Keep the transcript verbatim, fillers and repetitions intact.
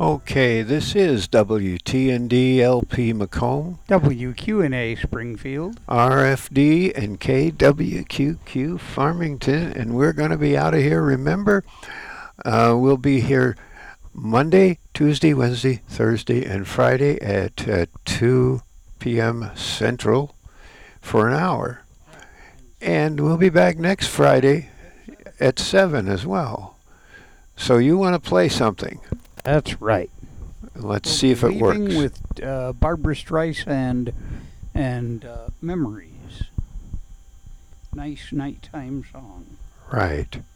Okay, this is W T N D L P Macomb, W Q N A Springfield, R F D, and K W Q Q Farmington, and we're going to be out of here. Remember, uh, we'll be here Monday, Tuesday, Wednesday, Thursday, and Friday at uh, two p m. Central for an hour. And we'll be back next Friday at seven as well. So you want to play something? That's right. Let's We'll see if it leaving works. with uh, Barbara Streisand and uh, Memories. Nice nighttime song. Right.